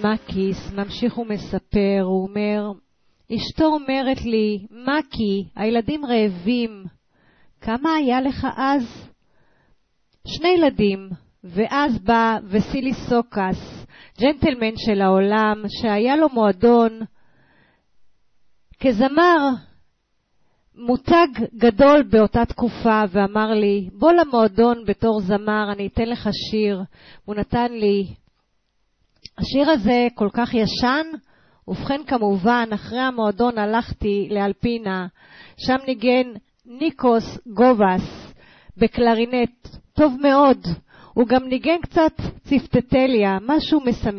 מקיס ממשיך ומספר, הוא אומר, אשתו אומרת לי, מקי, הילדים רעבים. כמה היה לך אז? 2 ילדים, ואז בא וסילי סוקס, ג'נטלמן של העולם, שהיה לו מועדון, כזמר מותג גדול באותה תקופה, ואמר לי, בוא למועדון בתור זמר, אני אתן לך שיר. הוא נתן לי, השיר הזה כל כך ישן, ובכן כמובן, אחרי המועדון הלכתי לאלפינה, שם ניגן ניקוס גובס בקלרינט, טוב מאוד. הוא גם ניגן קצת צפטטליה, משהו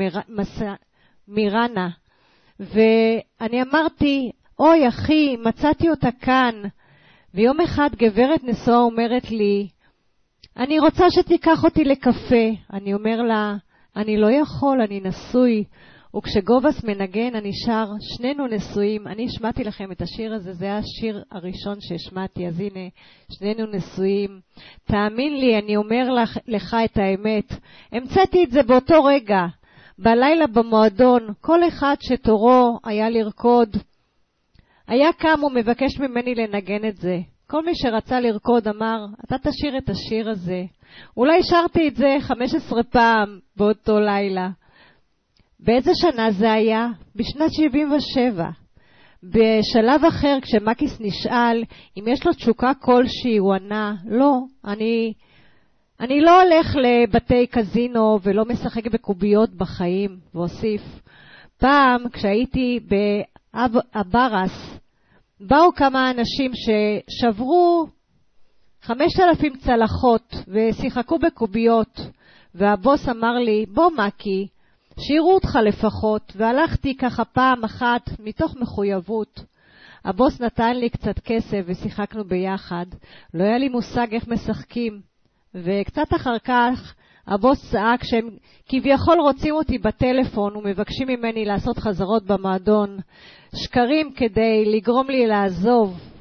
מירנה. ואני אמרתי, אוי אחי, מצאתי אותה כאן. ויום אחד גברת נשואה אומרת לי, אני רוצה שתיקח אותי לקפה. אני אומר לה, אני לא יכול, אני נשוי. וכשגובס מנגן, אני שר, שנינו נשואים. אני השמעתי לכם את השיר הזה, זה השיר הראשון שהשמעתי, אז הנה, שנינו נשואים. תאמין לי, אני אומר לך את האמת. המצאתי את זה באותו רגע. בלילה במועדון, כל אחד שתורו היה לרקוד, היה קם ומבקש ממני לנגן את זה. כל מי שרצה לרקוד אמר, אתה תשיר את השיר הזה. אולי שרתי את זה 15 פעם באותו לילה. באיזה שנה זה היה? בשנת 77. בשלב אחר, כשמקיס נשאל אם יש לו תשוקה כלשהי, הוא ענה, לא, אני לא הולך לבתי קזינו ולא משחק בקוביות בחיים. והוסיף, פעם כשהייתי באברס, באו כמה אנשים ששברו 5,000 צלחות ושיחקו בקוביות, והבוס אמר לי, בוא מקי, שירו אותך לפחות, והלכתי ככה פעם אחת מתוך מחויבות. הבוס נתן לי קצת כסף ושיחקנו ביחד. לא היה לי מושג איך משחקים. וקצת אחר כך הבוס צעק שהם כביכול רוצים אותי בטלפון ומבקשים ממני לעשות חזרות במועדון. שקרים כדי לגרום לי לעזוב.